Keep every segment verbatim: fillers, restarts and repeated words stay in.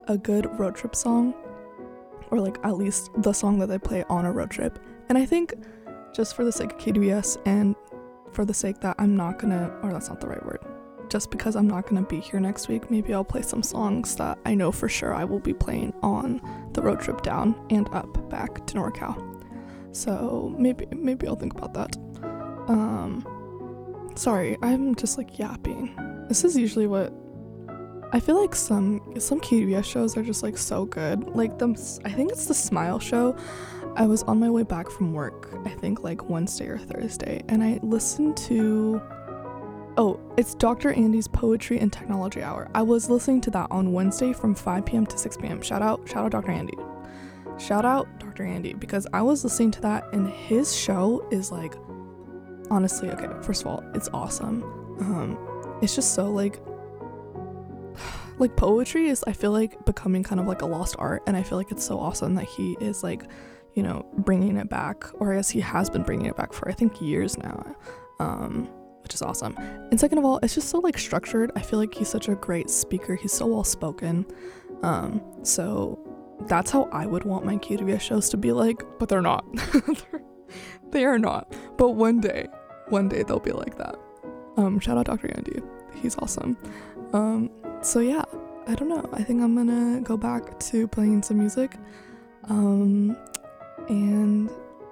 a good road trip song, or like at least the song that they play on a road trip. And I think just for the sake of K D V S and for the sake that I'm not gonna, or that's not the right word, just because I'm not gonna be here next week, maybe I'll play some songs that I know for sure I will be playing on the road trip down and up back to NorCal. So maybe maybe I'll think about that. Um, sorry, I'm just like yapping. This is usually what I feel like some some K D V S shows are just like so good. Like the I think it's the Smile show. I was on my way back from work, I think like Wednesday or Thursday, and I listened to oh, it's Doctor Andy's Poetry and Technology Hour. I was listening to that on Wednesday from five p.m. to six p.m. Shout out, shout out Doctor Andy. Shout out Doctor Andy, because I was listening to that and his show is like, honestly, okay, first of all, it's awesome. Um, it's just so like, like poetry is, I feel like, becoming kind of like a lost art, and I feel like it's so awesome that he is like, you know, bringing it back, or I guess he has been bringing it back for I think years now, um, which is awesome. And second of all, it's just so like structured. I feel like he's such a great speaker. He's so well spoken. Um, so that's how I would want my K D V S shows to be like, but they're not. They are not. But one day, one day they'll be like that. Um, shout out Doctor Andy. He's awesome. Um, so yeah, I don't know. I think I'm gonna go back to playing some music. Um, and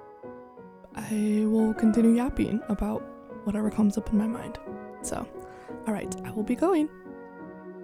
I will continue yapping about whatever comes up in my mind. So, all right, I will be going.